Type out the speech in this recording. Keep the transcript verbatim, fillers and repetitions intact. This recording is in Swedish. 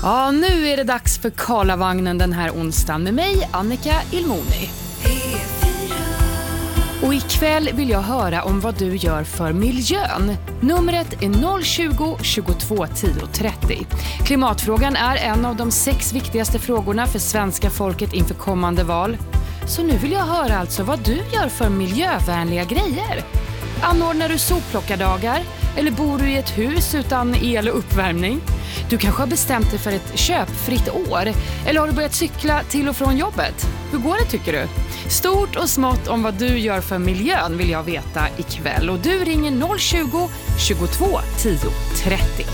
Ja, nu är det dags för Karlavagnen den här onsdagen med mig, Annika Ilmoni. Och ikväll vill jag höra om vad du gör för miljön. Numret är noll tjugo, tjugotvå, tio, trettio. Klimatfrågan är en av de sex viktigaste frågorna för svenska folket inför kommande val. Så nu vill jag höra alltså vad du gör för miljövänliga grejer. Anordnar du sopplockardagar? Eller bor du i ett hus utan el och uppvärmning? Du kanske har bestämt dig för ett köpfritt år. Eller har du börjat cykla till och från jobbet? Hur går det tycker du? Stort och smått om vad du gör för miljön vill jag veta ikväll. Och du ringer noll tjugo, tjugotvå, tio, trettio.